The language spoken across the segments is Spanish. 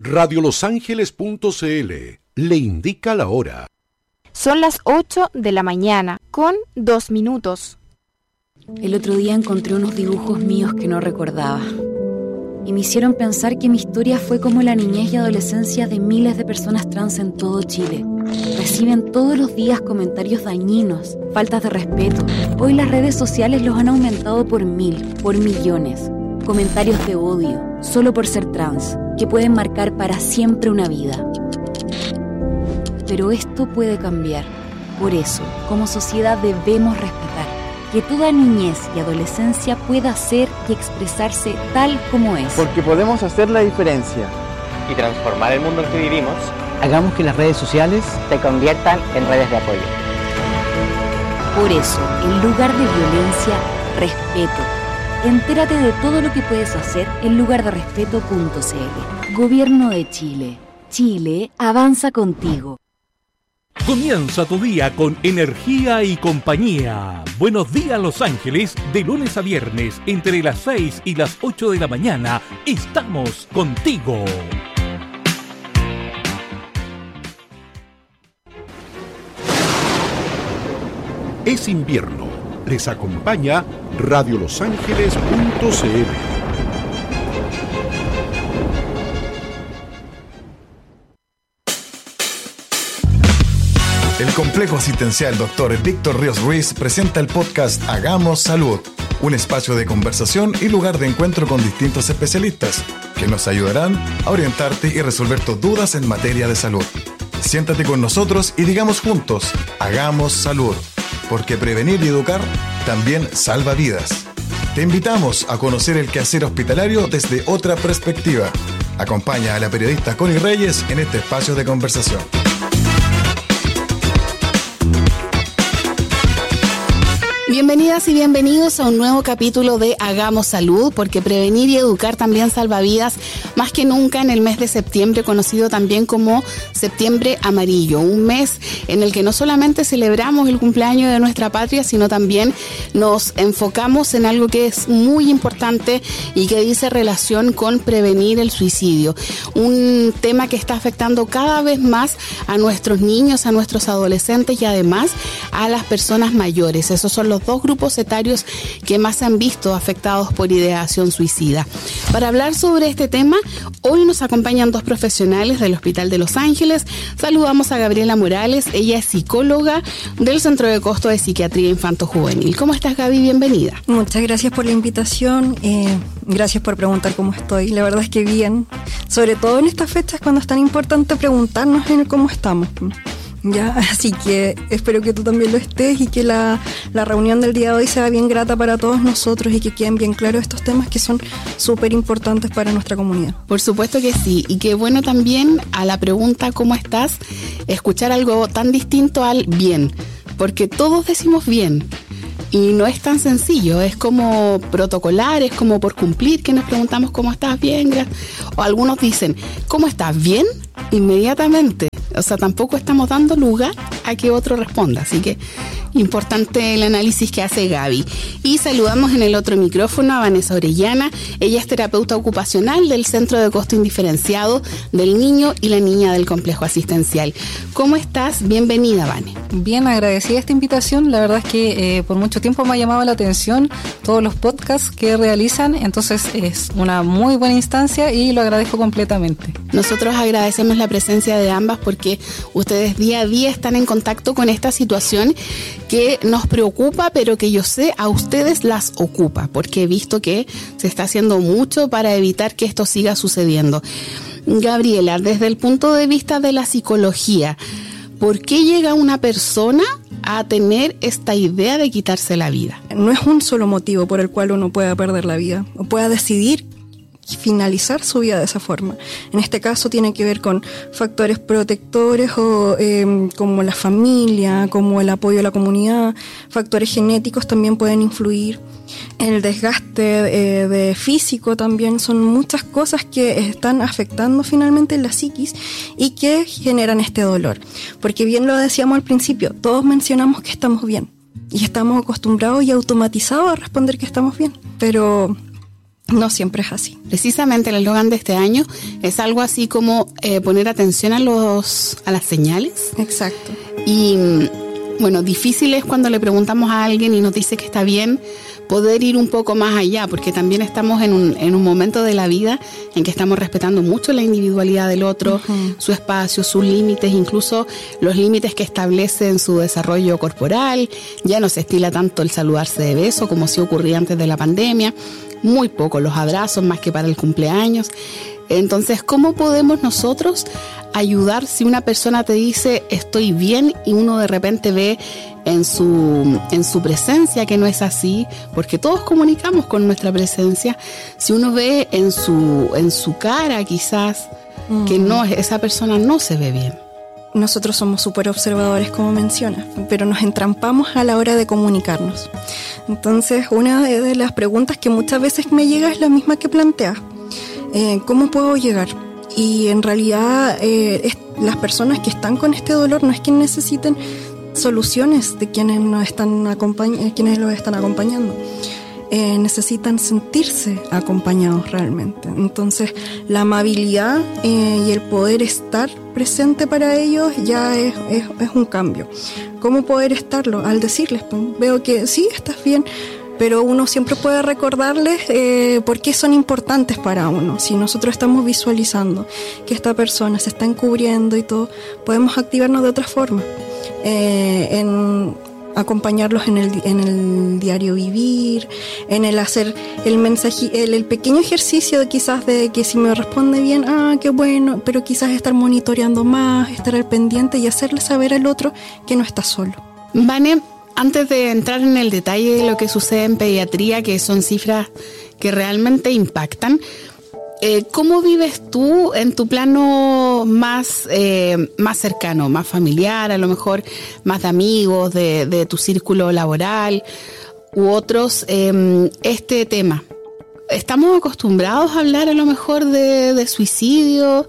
radiolosangeles.cl le indica la hora. Son las 8 de la mañana, con 2 minutos. El otro día encontré unos dibujos míos que no recordaba. Y me hicieron pensar que mi historia fue como la niñez y adolescencia de miles de personas trans en todo Chile. Reciben todos los días comentarios dañinos, faltas de respeto. Hoy las redes sociales los han aumentado por 1000, por millones. Comentarios de odio, solo por ser trans, que pueden marcar para siempre una vida. Pero esto puede cambiar. Por eso, como sociedad debemos respetar que toda niñez y adolescencia pueda ser y expresarse tal como es. Porque podemos hacer la diferencia y transformar el mundo en que vivimos. Hagamos que las redes sociales se conviertan en redes de apoyo. Por eso, en lugar de violencia, respeto. Entérate de todo lo que puedes hacer en lugarderespeto.cl. Gobierno de Chile. Chile avanza contigo. Comienza tu día con energía y compañía. Buenos días, Los Ángeles. De lunes a viernes, entre las 6 y las 8 de la mañana, estamos contigo. Es invierno. Les acompaña radiolosangeles.cl. El Complejo Asistencial Dr. Víctor Ríos Ruiz presenta el podcast Hagamos Salud, un espacio de conversación y lugar de encuentro con distintos especialistas que nos ayudarán a orientarte y resolver tus dudas en materia de salud. Siéntate con nosotros y digamos juntos, Hagamos Salud, porque prevenir y educar también salva vidas. Te invitamos a conocer el quehacer hospitalario desde otra perspectiva. Acompaña a la periodista Connie Reyes en este espacio de conversación. Bienvenidas y bienvenidos a un nuevo capítulo de Hagamos Salud, porque prevenir y educar también salva vidas, más que nunca en el mes de septiembre, conocido también como Septiembre Amarillo, un mes en el que no solamente celebramos el cumpleaños de nuestra patria, sino también nos enfocamos en algo que es muy importante y que dice relación con prevenir el suicidio, un tema que está afectando cada vez más a nuestros niños, a nuestros adolescentes y además a las personas mayores. Esos son los dos grupos etarios que más se han visto afectados por ideación suicida. Para hablar sobre este tema, hoy nos acompañan dos profesionales del Hospital de Los Ángeles. Saludamos a Gabriela Morales, ella es psicóloga del Centro de Costo de Psiquiatría Infanto-Juvenil. ¿Cómo estás, Gaby? Bienvenida. Muchas gracias por la invitación, gracias por preguntar cómo estoy. La verdad es que bien, sobre todo en estas fechas cuando es tan importante preguntarnos en cómo estamos. Ya, así que espero que tú también lo estés y que la reunión del día de hoy sea bien grata para todos nosotros y que queden bien claros estos temas que son súper importantes para nuestra comunidad. Por supuesto que sí, y qué bueno también a la pregunta ¿cómo estás? Escuchar algo tan distinto al bien, porque todos decimos bien. Y no es tan sencillo, es como protocolar, es como por cumplir que nos preguntamos ¿cómo estás? Bien, gracias. O algunos dicen ¿cómo estás? Bien, inmediatamente. O sea, tampoco estamos dando lugar a que otro responda. Así que importante el análisis que hace Gaby. Y saludamos en el otro micrófono a Vanessa Orellana. Ella es terapeuta ocupacional del Centro de Costo Indiferenciado del Niño y la Niña del Complejo Asistencial. ¿Cómo estás? Bienvenida, Vane. Bien, agradecida esta invitación. La verdad es que por mucho tiempo me ha llamado la atención todos los podcasts que realizan. Entonces es una muy buena instancia y lo agradezco completamente. Nosotros agradecemos la presencia de ambas porque ustedes día a día están en contacto con esta situación que nos preocupa, pero que yo sé a ustedes las ocupa, porque he visto que se está haciendo mucho para evitar que esto siga sucediendo. Gabriela, desde el punto de vista de la psicología, ¿por qué llega una persona a tener esta idea de quitarse la vida? No es un solo motivo por el cual uno pueda perder la vida o pueda decidir finalizar su vida de esa forma. En este caso tiene que ver con factores protectores o como la familia, como el apoyo a la comunidad. Factores genéticos también pueden influir. El desgaste de físico también, son muchas cosas que están afectando finalmente la psiquis y que generan este dolor. Porque bien lo decíamos al principio, todos mencionamos que estamos bien y estamos acostumbrados y automatizados a responder que estamos bien, pero No siempre es así. Precisamente el eslogan de este año es algo así como poner atención a las señales. Exacto. Y bueno, difícil es cuando le preguntamos a alguien y nos dice que está bien poder ir un poco más allá, porque también estamos en un momento de la vida en que estamos respetando mucho la individualidad del otro, su espacio, sus límites, incluso los límites que establece en su desarrollo corporal. Ya no se estila tanto el saludarse de beso como sí ocurría antes de la pandemia, muy poco los abrazos más que para el cumpleaños. Entonces, ¿cómo podemos nosotros ayudar si una persona te dice estoy bien y uno de repente ve en su presencia que no es así? Porque todos comunicamos con nuestra presencia. Si uno ve en su cara quizás que no, esa persona no se ve bien. Nosotros somos súper observadores, como mencionas, pero nos entrampamos a la hora de comunicarnos. Entonces, una de las preguntas que muchas veces me llega es la misma que planteas. ¿Cómo puedo llegar? Y en realidad las personas que están con este dolor no es que necesiten soluciones de quienes nos están quienes los están acompañando. Necesitan sentirse acompañados realmente. Entonces la amabilidad y el poder estar presente para ellos ya es un cambio. ¿Cómo poder estarlo? Al decirles, pues, veo que sí, estás bien, pero uno siempre puede recordarles por qué son importantes para uno. Si nosotros estamos visualizando que esta persona se está encubriendo y todo, podemos activarnos de otra forma. En acompañarlos en el diario vivir, en el hacer el mensaje, el pequeño ejercicio de quizás de que si me responde bien, qué bueno, pero quizás estar monitoreando más, estar al pendiente y hacerle saber al otro que no está solo. Vane, antes de entrar en el detalle de lo que sucede en pediatría, que son cifras que realmente impactan, ¿cómo vives tú en tu plano más cercano, más familiar, a lo mejor más de amigos, de tu círculo laboral u otros, este tema? ¿Estamos acostumbrados a hablar a lo mejor de suicidio,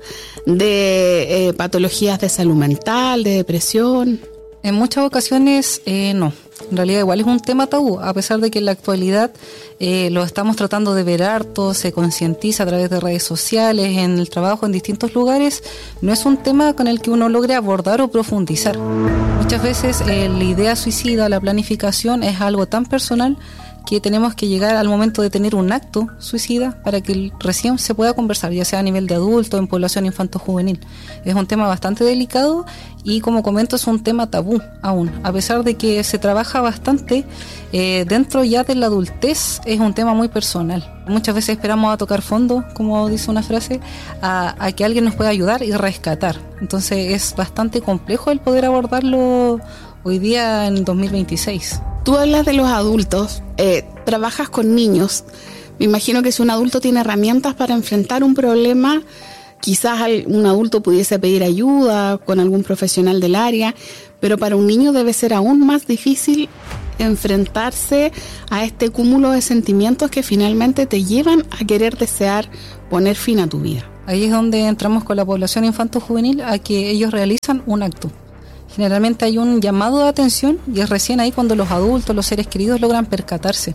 de patologías de salud mental, de depresión? En muchas ocasiones no. En realidad igual es un tema tabú, a pesar de que en la actualidad lo estamos tratando de ver harto, se concientiza a través de redes sociales, en el trabajo, en distintos lugares. No es un tema con el que uno logre abordar o profundizar. Muchas veces la idea suicida, la planificación es algo tan personal que tenemos que llegar al momento de tener un acto suicida para que recién se pueda conversar, ya sea a nivel de adulto, en población infanto-juvenil. Es un tema bastante delicado y, como comento, es un tema tabú aún. A pesar de que se trabaja bastante, dentro ya de la adultez es un tema muy personal. Muchas veces esperamos a tocar fondo, como dice una frase, a que alguien nos pueda ayudar y rescatar. Entonces es bastante complejo el poder abordarlo hoy día en 2026. Tú hablas de los adultos, trabajas con niños. Me imagino que si un adulto tiene herramientas para enfrentar un problema, quizás un adulto pudiese pedir ayuda con algún profesional del área, pero para un niño debe ser aún más difícil enfrentarse a este cúmulo de sentimientos que finalmente te llevan a querer desear poner fin a tu vida. Ahí es donde entramos con la población infanto-juvenil a que ellos realizan un acto. Generalmente hay un llamado de atención y es recién ahí cuando los adultos, los seres queridos logran percatarse.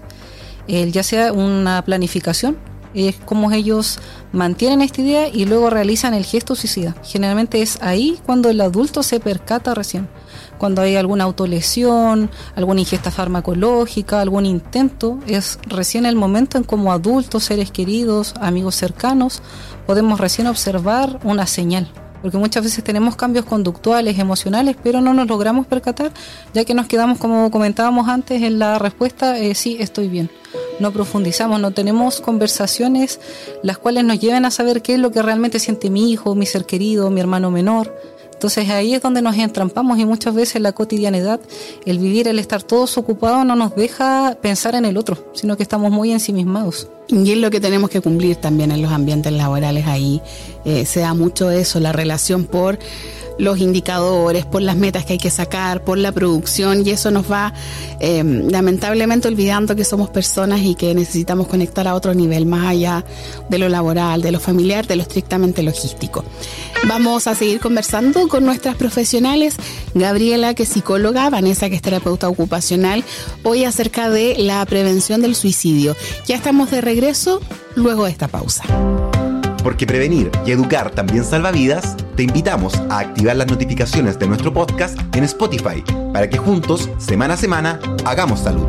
Ya sea una planificación, es como ellos mantienen esta idea y luego realizan el gesto suicida. Generalmente es ahí cuando el adulto se percata recién. Cuando hay alguna autolesión, alguna ingesta farmacológica, algún intento, es recién el momento en como adultos, seres queridos, amigos cercanos, podemos recién observar una señal. Porque muchas veces tenemos cambios conductuales, emocionales, pero no nos logramos percatar, ya que nos quedamos, como comentábamos antes, en la respuesta, sí, estoy bien. No profundizamos, no tenemos conversaciones las cuales nos lleven a saber qué es lo que realmente siente mi hijo, mi ser querido, mi hermano menor. Entonces ahí es donde nos entrampamos y muchas veces la cotidianidad, el vivir, el estar todos ocupados no nos deja pensar en el otro, sino que estamos muy ensimismados. Y es lo que tenemos que cumplir también en los ambientes laborales. Ahí se da mucho eso, la relación por los indicadores, por las metas que hay que sacar, por la producción, y eso nos va lamentablemente olvidando que somos personas y que necesitamos conectar a otro nivel, más allá de lo laboral, de lo familiar, de lo estrictamente logístico. Vamos a seguir conversando con nuestras profesionales, Gabriela, que es psicóloga, Vanessa, que es terapeuta ocupacional, hoy acerca de la prevención del suicidio. Ya estamos de regreso luego de esta pausa. Porque prevenir y educar también salva vidas, te invitamos a activar las notificaciones de nuestro podcast en Spotify para que juntos, semana a semana, hagamos salud.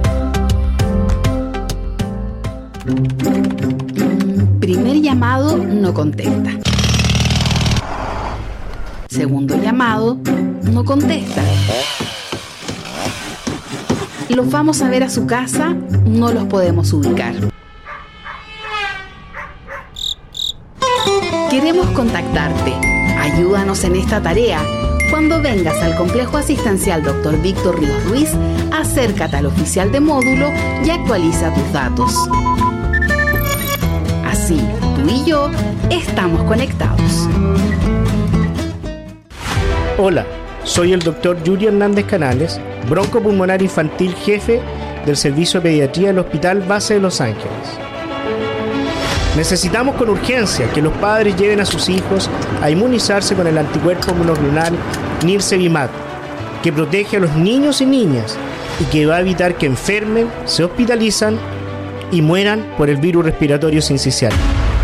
Primer llamado, no contesta. Segundo llamado, no contesta. Los vamos a ver a su casa, no los podemos ubicar. Queremos contactarte. Ayúdanos en esta tarea. Cuando vengas al Complejo Asistencial Dr. Víctor Ríos Ruiz, acércate al oficial de módulo y actualiza tus datos. Así, tú y yo estamos conectados. Hola, soy el Dr. Yuri Hernández Canales, broncopulmonar infantil jefe del Servicio de Pediatría del Hospital Base de Los Ángeles. Necesitamos con urgencia que los padres lleven a sus hijos a inmunizarse con el anticuerpo monoclonal Nirsevimab, que protege a los niños y niñas y que va a evitar que enfermen, se hospitalizan y mueran por el virus respiratorio sincicial.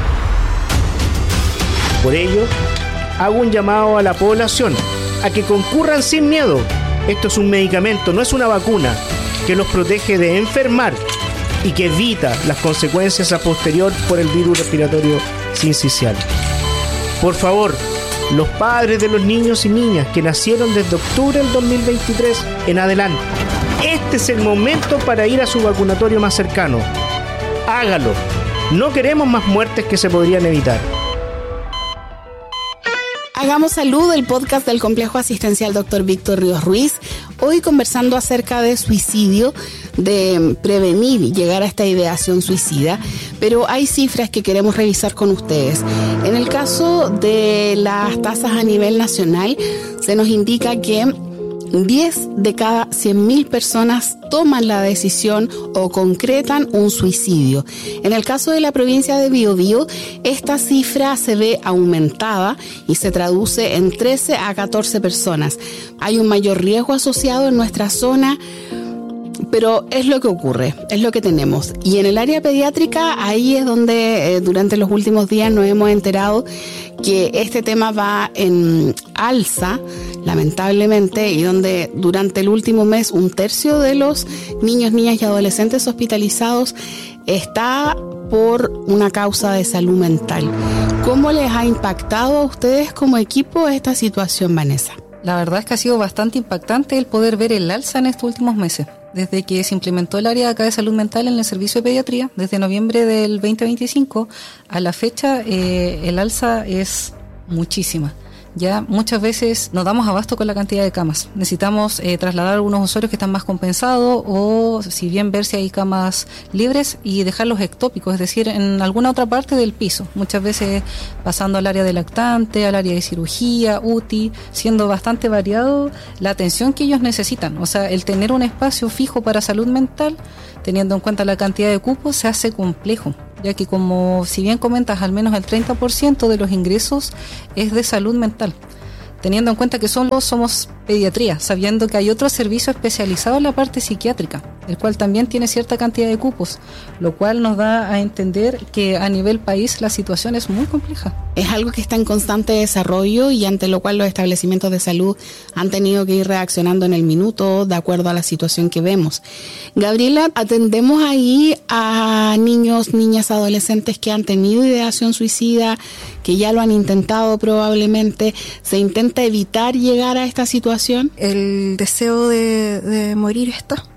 Por ello, hago un llamado a la población a que concurran sin miedo. Esto es un medicamento, no es una vacuna, que los protege de enfermar y que evita las consecuencias a posterior por el virus respiratorio sincicial. Por favor, los padres de los niños y niñas que nacieron desde octubre del 2023 en adelante, este es el momento para ir a su vacunatorio más cercano. Hágalo. No queremos más muertes que se podrían evitar. Hagamos Salud, el podcast del Complejo Asistencial Dr. Víctor Ríos Ruiz. Hoy conversando acerca de suicidio, de prevenir y llegar a esta ideación suicida, pero hay cifras que queremos revisar con ustedes. En el caso de las tasas a nivel nacional, se nos indica que 10 de cada 100.000 personas toman la decisión o concretan un suicidio. En el caso de la provincia de Biobío, esta cifra se ve aumentada y se traduce en 13 a 14 personas. Hay un mayor riesgo asociado en nuestra zona, pero es lo que ocurre, es lo que tenemos. Y en el área pediátrica, ahí es donde durante los últimos días nos hemos enterado que este tema va en alza, lamentablemente, y donde durante el último mes 1/3 de los niños, niñas y adolescentes hospitalizados está por una causa de salud mental. ¿Cómo les ha impactado a ustedes como equipo esta situación, Vanessa? La verdad es que ha sido bastante impactante el poder ver el alza en estos últimos meses. Desde que se implementó el área acá de salud mental en el servicio de pediatría, desde noviembre del 2025 a la fecha, el alza es muchísima. Ya muchas veces nos damos abasto con la cantidad de camas. Necesitamos trasladar a algunos usuarios que están más compensados o, si bien, ver si hay camas libres y dejarlos ectópicos, es decir, en alguna otra parte del piso. Muchas veces pasando al área de lactante, al área de cirugía, UTI, siendo bastante variado la atención que ellos necesitan. O sea, el tener un espacio fijo para salud mental, teniendo en cuenta la cantidad de cupos, se hace complejo, ya que, como si bien comentas, al menos el 30% de los ingresos es de salud mental, teniendo en cuenta que somos pediatría, sabiendo que hay otro servicio especializado en la parte psiquiátrica, el cual también tiene cierta cantidad de cupos, lo cual nos da a entender que a nivel país la situación es muy compleja. Es algo que está en constante desarrollo y ante lo cual los establecimientos de salud han tenido que ir reaccionando en el minuto de acuerdo a la situación que vemos. Gabriela, atendemos ahí a niños, niñas, adolescentes que han tenido ideación suicida, que ya lo han intentado probablemente. ¿Se intenta evitar llegar a esta situación? El deseo de morir está.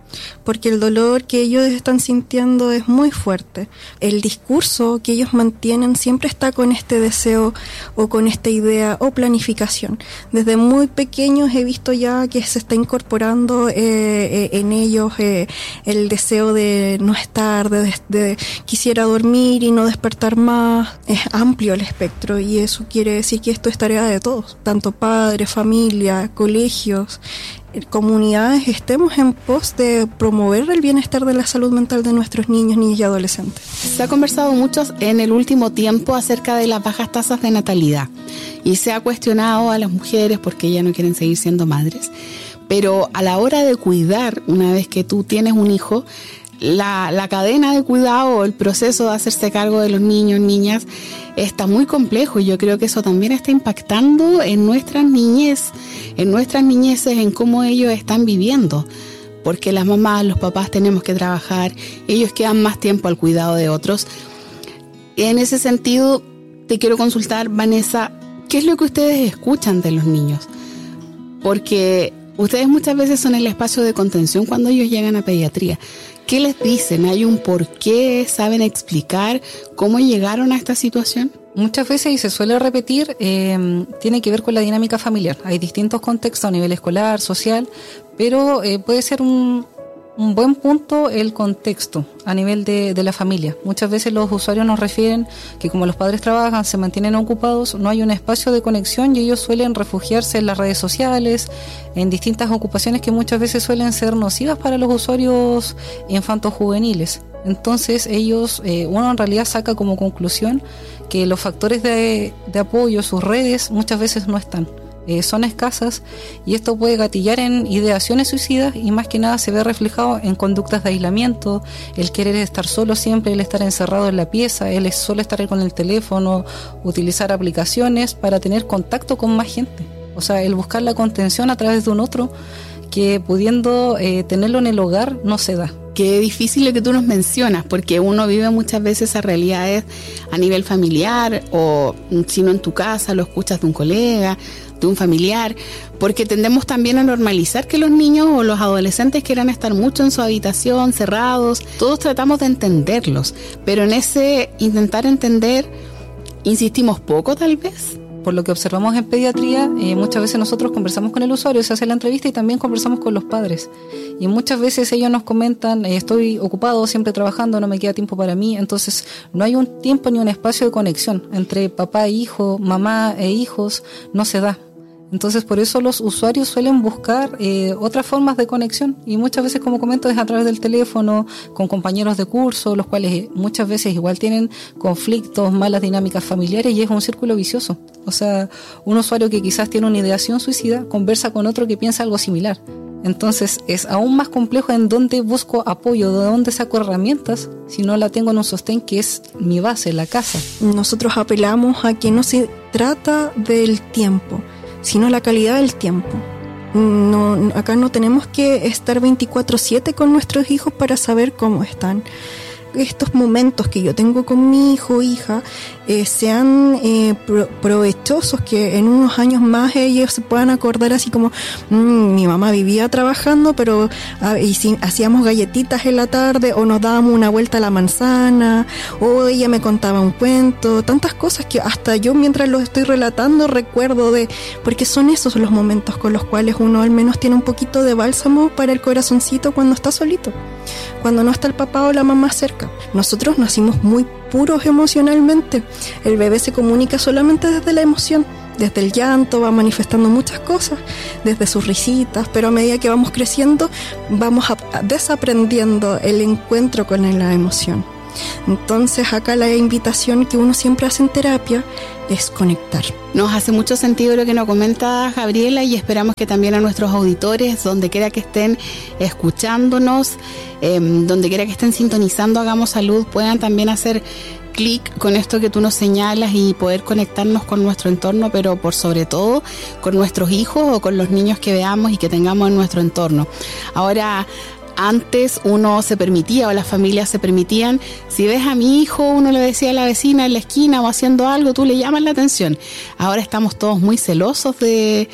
porque el dolor que ellos están sintiendo es muy fuerte. El discurso que ellos mantienen siempre está con este deseo o con esta idea o planificación. Desde muy pequeños he visto ya que se está incorporando en ellos el deseo de no estar, de quisiera dormir y no despertar más. Es amplio el espectro y eso quiere decir que esto es tarea de todos, tanto padres, familia, colegios, comunidades, estemos en pos de promover el bienestar de la salud mental de nuestros niños, niñas y adolescentes. Se ha conversado mucho en el último tiempo acerca de las bajas tasas de natalidad y se ha cuestionado a las mujeres porque ya no quieren seguir siendo madres, pero a la hora de cuidar, una vez que tú tienes un hijo, la cadena de cuidado, el proceso de hacerse cargo de los niños, niñas, está muy complejo y yo creo que eso también está impactando en nuestras niñeces, en cómo ellos están viviendo, porque las mamás, los papás tenemos que trabajar, ellos quedan más tiempo al cuidado de otros. En ese sentido, te quiero consultar, Vanessa, ¿qué es lo que ustedes escuchan de los niños? Porque ustedes muchas veces son el espacio de contención cuando ellos llegan a pediatría. ¿Qué les dicen? ¿Hay un porqué? ¿Saben explicar cómo llegaron a esta situación? Muchas veces, y se suele repetir, tiene que ver con la dinámica familiar. Hay distintos contextos a nivel escolar, social, pero puede ser un buen punto el contexto a nivel de la familia. Muchas veces los usuarios nos refieren que como los padres trabajan, se mantienen ocupados, no hay un espacio de conexión y ellos suelen refugiarse en las redes sociales, en distintas ocupaciones que muchas veces suelen ser nocivas para los usuarios infantos juveniles. Entonces ellos, uno en realidad saca como conclusión que los factores de apoyo, sus redes, muchas veces no están. Son escasas y esto puede gatillar en ideaciones suicidas y más que nada se ve reflejado en conductas de aislamiento, el querer estar solo siempre, el estar encerrado en la pieza, el solo estar con el teléfono, utilizar aplicaciones para tener contacto con más gente. O sea, el buscar la contención a través de un otro que pudiendo tenerlo en el hogar no se da. Qué difícil lo que tú nos mencionas, porque uno vive muchas veces esas realidades a nivel familiar o si no en tu casa, lo escuchas de un colega, de un familiar, porque tendemos también a normalizar que los niños o los adolescentes quieran estar mucho en su habitación, cerrados. Todos tratamos de entenderlos, pero en ese intentar entender insistimos poco tal vez. Por lo que observamos en pediatría, muchas veces nosotros conversamos con el usuario, se hace la entrevista y también conversamos con los padres. Y muchas veces ellos nos comentan, estoy ocupado, siempre trabajando, no me queda tiempo para mí. Entonces no hay un tiempo ni un espacio de conexión entre papá e hijo, mamá e hijos, no se da. Entonces por eso los usuarios suelen buscar otras formas de conexión y muchas veces, como comento, es a través del teléfono, con compañeros de curso, los cuales muchas veces igual tienen conflictos, malas dinámicas familiares y es un círculo vicioso. O sea, un usuario que quizás tiene una ideación suicida conversa con otro que piensa algo similar. Entonces es aún más complejo en dónde busco apoyo, de dónde saco herramientas si no la tengo en un sostén que es mi base, la casa. Nosotros apelamos a que no se trata del tiempo, sino la calidad del tiempo. No, acá no tenemos que estar 24/7 con nuestros hijos para saber cómo están. Estos momentos que yo tengo con mi hijo o hija sean provechosos, que en unos años más ellos se puedan acordar así como mi mamá vivía trabajando, pero hacíamos galletitas en la tarde o nos dábamos una vuelta a la manzana o ella me contaba un cuento, tantas cosas que hasta yo mientras los estoy relatando recuerdo porque son esos los momentos con los cuales uno al menos tiene un poquito de bálsamo para el corazoncito cuando está solito, cuando no está el papá o la mamá cerca. Nosotros nacimos muy puros emocionalmente. El bebé se comunica solamente desde la emoción, desde el llanto, va manifestando muchas cosas, desde sus risitas, pero a medida que vamos creciendo, vamos desaprendiendo el encuentro con la emoción. Entonces acá la invitación que uno siempre hace en terapia es conectar. Nos hace mucho sentido lo que nos comenta Gabriela y esperamos que también a nuestros auditores, donde quiera que estén escuchándonos, donde quiera que estén sintonizando Hagamos Salud, puedan también hacer clic con esto que tú nos señalas y poder conectarnos con nuestro entorno, pero por sobre todo con nuestros hijos o con los niños que veamos y que tengamos en nuestro entorno. Ahora, antes uno se permitía o las familias se permitían, si ves a mi hijo, uno le decía a la vecina en la esquina o haciendo algo, tú le llamas la atención. Ahora estamos todos muy celosos de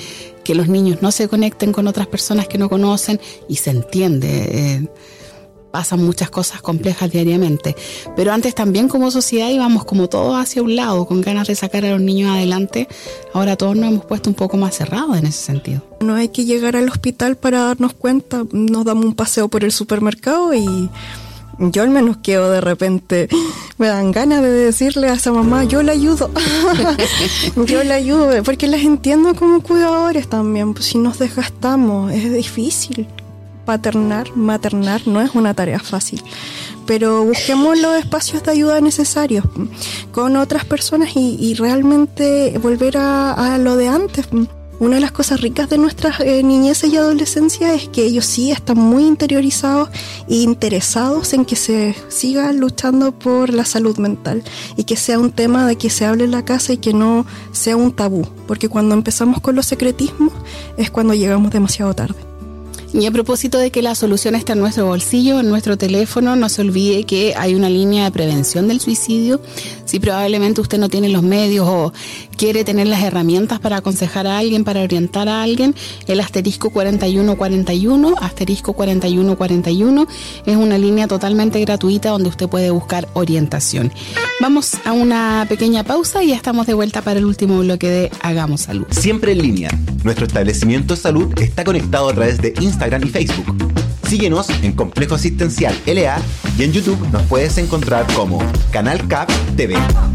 que los niños no se conecten con otras personas que no conocen, y se entiende. Pasan muchas cosas complejas diariamente, pero antes también como sociedad íbamos como todos hacia un lado, con ganas de sacar a los niños adelante. Ahora todos nos hemos puesto un poco más cerrados en ese sentido. No hay que llegar al hospital para darnos cuenta. Nos damos un paseo por el supermercado y yo al menos quedo de repente, me dan ganas de decirle a esa mamá, yo la ayudo, yo la ayudo, porque las entiendo como cuidadores también. Pues si nos desgastamos, es difícil. Maternar no es una tarea fácil, pero busquemos los espacios de ayuda necesarios con otras personas y realmente volver a lo de antes. Una de las cosas ricas de nuestras niñeces y adolescencia es que ellos sí están muy interiorizados e interesados en que se siga luchando por la salud mental y que sea un tema de que se hable en la casa y que no sea un tabú, porque cuando empezamos con los secretismos es cuando llegamos demasiado tarde. Y a propósito de que la solución está en nuestro bolsillo, en nuestro teléfono, no se olvide que hay una línea de prevención del suicidio. Si probablemente usted no tiene los medios o quiere tener las herramientas para aconsejar a alguien, para orientar a alguien, el asterisco 4141, asterisco 4141, es una línea totalmente gratuita donde usted puede buscar orientación. Vamos a una pequeña pausa y ya estamos de vuelta para el último bloque de Hagamos Salud. Siempre en línea. Nuestro establecimiento de salud está conectado a través de Instagram y Facebook. Síguenos en Complejo Asistencial LA y en YouTube nos puedes encontrar como Canal CAP TV.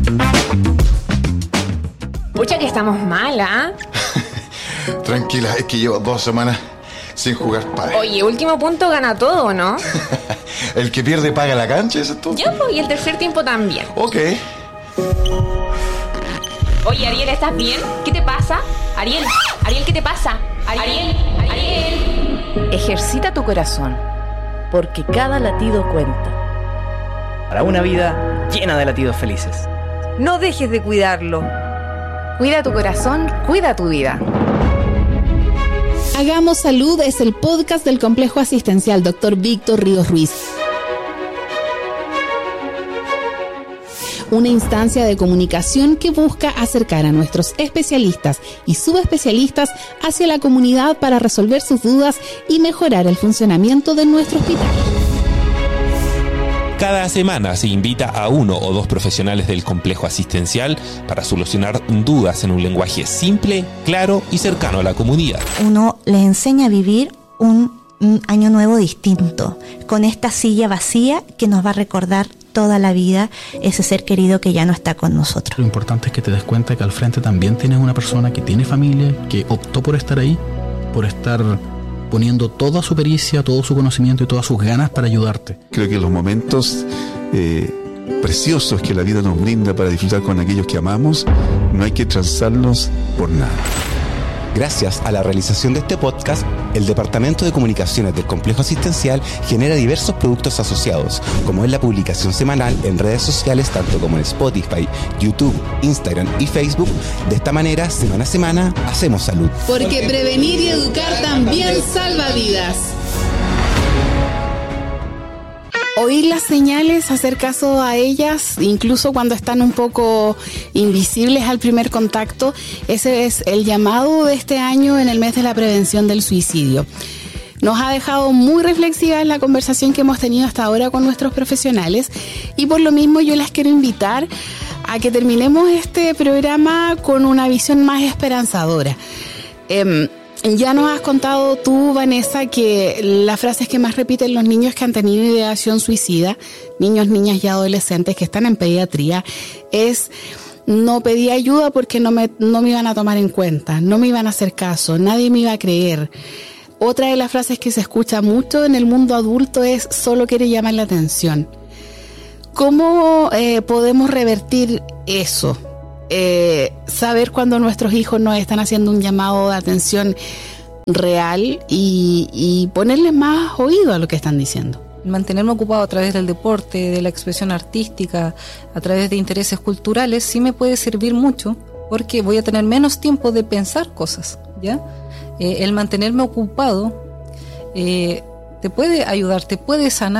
Pucha que estamos mal, ¿ah? Tranquila, es que llevo 2 semanas sin jugar pádel. Oye, último punto gana todo, ¿no? El que pierde paga la cancha, ¿eso es todo? Ya, pues, y el tercer tiempo también. Ok. Oye, Ariel, ¿estás bien? ¿Qué te pasa? Ariel, ¿qué te pasa? Ariel. Ejercita tu corazón, porque cada latido cuenta. Para una vida llena de latidos felices. No dejes de cuidarlo. Cuida tu corazón, cuida tu vida. Hagamos Salud es el podcast del Complejo Asistencial Dr. Víctor Ríos Ruiz. Una instancia de comunicación que busca acercar a nuestros especialistas y subespecialistas hacia la comunidad para resolver sus dudas y mejorar el funcionamiento de nuestro hospital. Cada semana se invita a 1 o 2 profesionales del complejo asistencial para solucionar dudas en un lenguaje simple, claro y cercano a la comunidad. Uno les enseña a vivir un año nuevo distinto, con esta silla vacía que nos va a recordar toda la vida ese ser querido que ya no está con nosotros. Lo importante es que te des cuenta que al frente también tienes una persona que tiene familia, que optó por estar ahí, por estar poniendo toda su pericia, todo su conocimiento y todas sus ganas para ayudarte. Creo que los momentos preciosos que la vida nos brinda para disfrutar con aquellos que amamos, no hay que transarlos por nada. Gracias a la realización de este podcast, el Departamento de Comunicaciones del Complejo Asistencial genera diversos productos asociados, como es la publicación semanal en redes sociales, tanto como en Spotify, YouTube, Instagram y Facebook. De esta manera, semana a semana, hacemos salud. Porque prevenir y educar también salva vidas. Oír las señales, hacer caso a ellas, incluso cuando están un poco invisibles al primer contacto, ese es el llamado de este año en el mes de la prevención del suicidio. Nos ha dejado muy reflexiva la conversación que hemos tenido hasta ahora con nuestros profesionales y por lo mismo yo las quiero invitar a que terminemos este programa con una visión más esperanzadora. Ya nos has contado tú, Vanessa, que las frases que más repiten los niños que han tenido ideación suicida, niños, niñas y adolescentes que están en pediatría, es: no pedí ayuda porque no me iban a tomar en cuenta, no me iban a hacer caso, nadie me iba a creer. Otra de las frases que se escucha mucho en el mundo adulto es: solo quiere llamar la atención. ¿Cómo podemos revertir eso? Saber cuando nuestros hijos nos están haciendo un llamado de atención real y ponerles más oído a lo que están diciendo. Mantenerme ocupado a través del deporte, de la expresión artística, a través de intereses culturales, sí me puede servir mucho, porque voy a tener menos tiempo de pensar cosas, ¿ya? El mantenerme ocupado te puede ayudar, te puede sanar,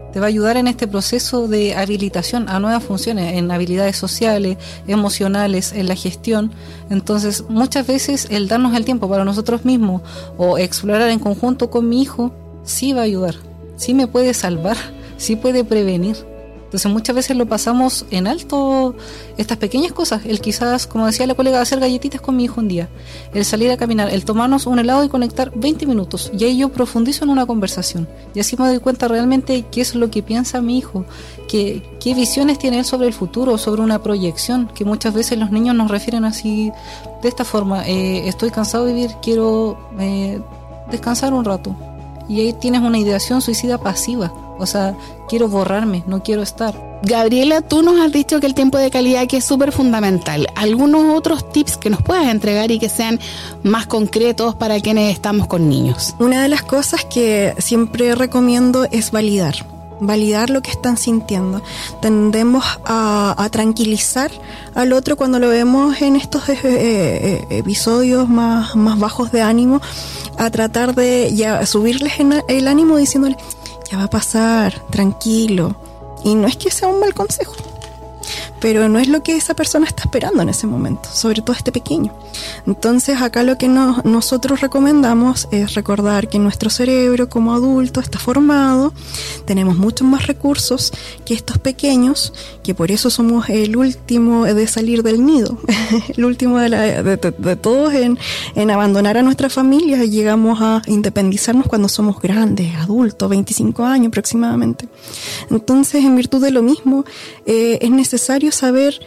te va a ayudar en este proceso de habilitación a nuevas funciones, en habilidades sociales, emocionales, en la gestión. Entonces, muchas veces el darnos el tiempo para nosotros mismos o explorar en conjunto con mi hijo, sí va a ayudar, sí me puede salvar, sí puede prevenir. Entonces muchas veces lo pasamos en alto, estas pequeñas cosas, el quizás, como decía la colega, hacer galletitas con mi hijo un día, el salir a caminar, el tomarnos un helado y conectar 20 minutos, y ahí yo profundizo en una conversación, y así me doy cuenta realmente qué es lo que piensa mi hijo, qué visiones tiene él sobre el futuro, sobre una proyección, que muchas veces los niños nos refieren así, de esta forma, estoy cansado de vivir, quiero descansar un rato, y ahí tienes una ideación suicida pasiva. O sea, quiero borrarme, no quiero estar. Gabriela, tú nos has dicho que el tiempo de calidad que es súper fundamental. ¿Algunos otros tips que nos puedas entregar y que sean más concretos para quienes estamos con niños? Una de las cosas que siempre recomiendo es validar lo que están sintiendo. Tendemos a tranquilizar al otro cuando lo vemos en estos episodios más bajos de ánimo, a tratar de ya subirles el ánimo diciéndole: ya va a pasar, tranquilo. Y no es que sea un mal consejo, pero no es lo que esa persona está esperando en ese momento, sobre todo este pequeño. Entonces acá lo que nosotros recomendamos es recordar que nuestro cerebro como adulto está formado, tenemos muchos más recursos que estos pequeños, que por eso somos el último de salir del nido, el último de todos en abandonar a nuestra familia. Llegamos a independizarnos cuando somos grandes, adultos, 25 años aproximadamente. Entonces, en virtud de lo mismo, es necesario saber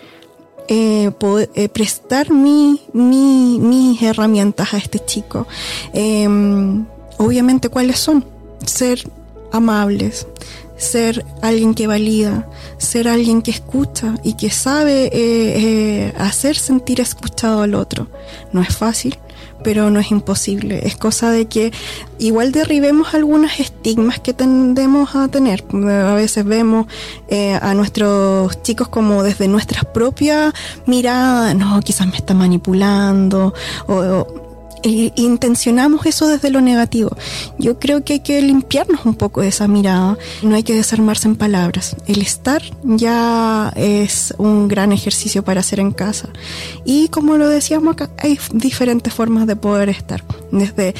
prestar mis herramientas a este chico. Obviamente, ¿cuáles son? Ser amables, ser alguien que valida, ser alguien que escucha y que sabe hacer sentir escuchado al otro. No es fácil, pero no es imposible. Es cosa de que igual derribemos algunos estigmas que tendemos a tener. A veces vemos a nuestros chicos como desde nuestra propia mirada: no, quizás me está manipulando, intencionamos eso desde lo negativo. Yo creo que hay que limpiarnos un poco de esa mirada. No hay que desarmarse en palabras. El estar ya es un gran ejercicio para hacer en casa. Y como lo decíamos acá, hay diferentes formas de poder estar. Desde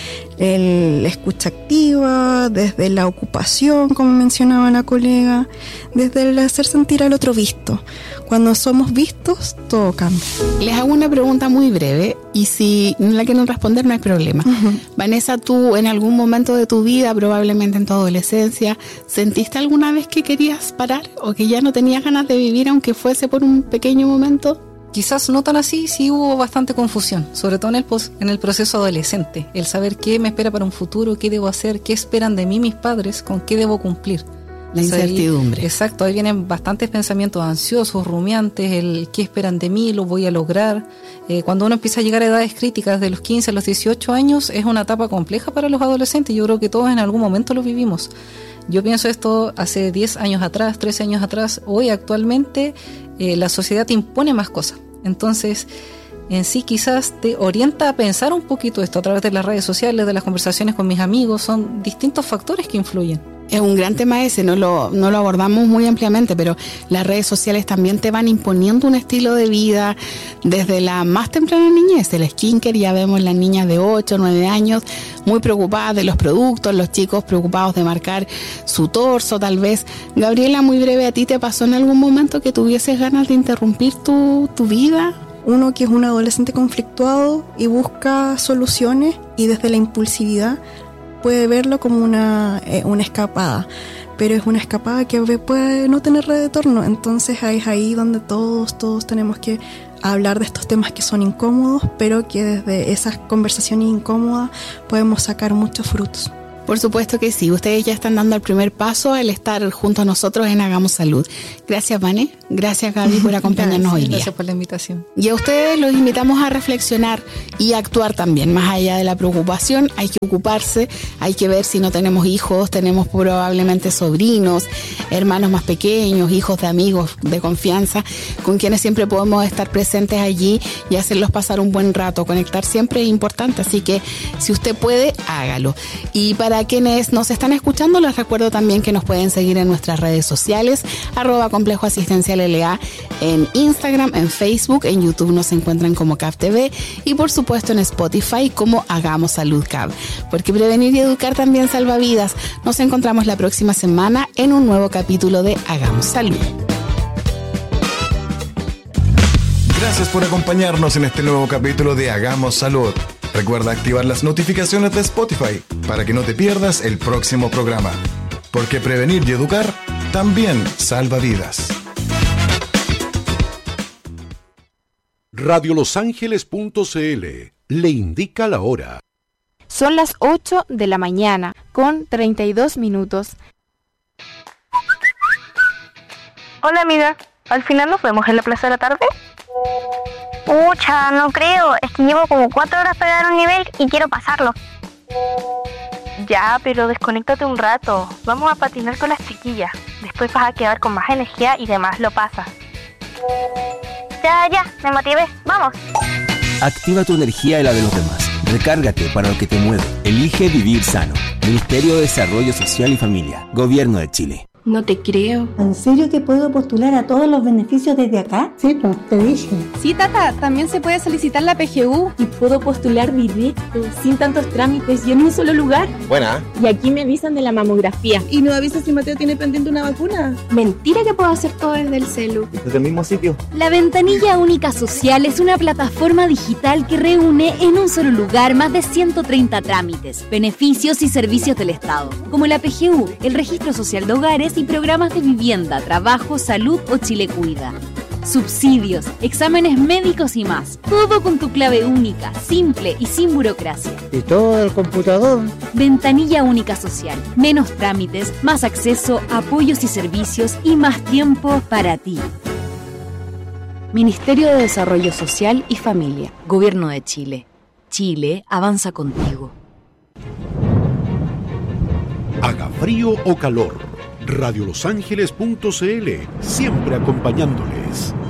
la escucha activa, desde la ocupación, como mencionaba la colega, desde el hacer sentir al otro visto. Cuando somos vistos, todo cambia. Les hago una pregunta muy breve, y si no la quieren responder, no hay problema. Vanessa, tú en algún momento de tu vida, probablemente en tu adolescencia, ¿sentiste alguna vez que querías parar o que ya no tenías ganas de vivir, aunque fuese por un pequeño momento? Quizás no tan así, sí hubo bastante confusión, sobre todo en el proceso adolescente, el saber qué me espera para un futuro, qué debo hacer, qué esperan de mí mis padres, con qué debo cumplir. La incertidumbre. Exacto, ahí vienen bastantes pensamientos ansiosos, rumiantes, el qué esperan de mí, lo voy a lograr. Cuando uno empieza a llegar a edades críticas de los 15 a los 18 años, es una etapa compleja para los adolescentes. Yo creo que todos en algún momento lo vivimos. Yo pienso esto hace 10 años atrás, 13 años atrás. Hoy actualmente la sociedad te impone más cosas. Entonces, en sí quizás te orienta a pensar un poquito esto a través de las redes sociales, de las conversaciones con mis amigos. Son distintos factores que influyen. Es un gran tema ese, no lo abordamos muy ampliamente, pero las redes sociales también te van imponiendo un estilo de vida desde la más temprana niñez. El skincare, ya vemos las niñas de 8, 9 años muy preocupadas de los productos, los chicos preocupados de marcar su torso tal vez. Gabriela, muy breve, ¿a ti te pasó en algún momento que tuvieses ganas de interrumpir tu vida? Uno que es un adolescente conflictuado y busca soluciones, y desde la impulsividad puede verlo como una escapada, pero es una escapada que puede no tener retorno. Entonces es ahí donde todos tenemos que hablar de estos temas que son incómodos, pero que desde esas conversaciones incómodas podemos sacar muchos frutos. Por supuesto que sí, ustedes ya están dando el primer paso al estar junto a nosotros en Hagamos Salud. Gracias, Vane. Gracias, Gaby, por acompañarnos hoy día. Gracias por la invitación. Y a ustedes los invitamos a reflexionar y a actuar también. Más allá de la preocupación, hay que ocuparse, hay que ver si no tenemos hijos, tenemos probablemente sobrinos, hermanos más pequeños, hijos de amigos de confianza, con quienes siempre podemos estar presentes allí y hacerlos pasar un buen rato. Conectar siempre es importante, así que si usted puede, hágalo. Y para quienes nos están escuchando, les recuerdo también que nos pueden seguir en nuestras redes sociales, @Complejo Asistencial LA, en Instagram, en Facebook, en YouTube nos encuentran como CAP TV y por supuesto en Spotify como Hagamos Salud CAP, porque prevenir y educar también salva vidas. Nos encontramos la próxima semana en un nuevo capítulo de Hagamos Salud. Gracias por acompañarnos en este nuevo capítulo de Hagamos Salud. Recuerda activar las notificaciones de Spotify para que no te pierdas el próximo programa, porque prevenir y educar también salva vidas. Radiolosangeles.cl le indica la hora. Son las 8 de la mañana con 32 minutos. Hola amiga, ¿al final nos vemos en la plaza de la tarde? Pucha, no creo, es que llevo como 4 horas para dar un nivel y quiero pasarlo. Ya, pero desconéctate un rato, vamos a patinar con las chiquillas, después vas a quedar con más energía y demás lo pasas. Ya, me motivé, vamos. Activa tu energía y la de los demás. Recárgate para lo que te mueve. Elige vivir sano. Ministerio de Desarrollo Social y Familia. Gobierno de Chile. No te creo. ¿En serio que puedo postular a todos los beneficios desde acá? Sí, pues te dije. Sí, tata, también se puede solicitar la PGU. Y puedo postular directo, sin tantos trámites y en un solo lugar. Buena. Y aquí me avisan de la mamografía. ¿Y no avisas si Mateo tiene pendiente una vacuna? Mentira que puedo hacer todo desde el celu. ¿Desde el mismo sitio? La Ventanilla Única Social es una plataforma digital que reúne en un solo lugar más de 130 trámites, beneficios y servicios del Estado, como la PGU, el Registro Social de Hogares y programas de vivienda, trabajo, salud o Chile Cuida. Subsidios, exámenes médicos y más. Todo con tu clave única, simple y sin burocracia. ¿Y todo el computador? Ventanilla Única Social. Menos trámites, más acceso, apoyos y servicios y más tiempo para ti. Ministerio de Desarrollo Social y Familia. Gobierno de Chile. Chile avanza contigo. Haga frío o calor. Radiolosangeles.cl, siempre acompañándoles.